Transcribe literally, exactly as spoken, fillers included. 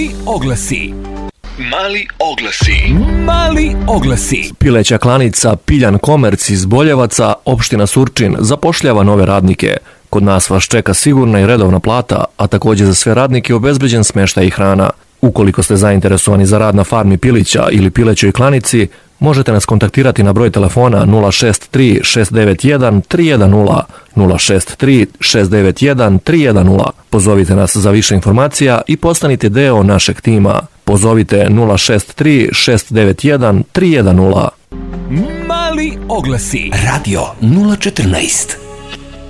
Mali oglasi. Mali oglasi. Mali oglasi. Pileća klanica Piljan Komerc iz Boljevaca, opština Surčin, zapošljava nove radnike. Kod nas vas čeka sigurna i redovna plata, a također za sve radnike obezbeđen smještaj i hrana. Ukoliko ste zainteresovani za rad na farmi pilića ili pilećoj klanici, možete nas kontaktirati na broj telefona nula šest tri šest devet jedan tri jedan nula, nula šest tri šest devet jedan tri jedan nula. Pozovite nas za više informacija i postanite deo našeg tima. Pozovite nula šest tri šest devet jedan tri jedan nula. Mali oglasi. Radio nula četrnaest.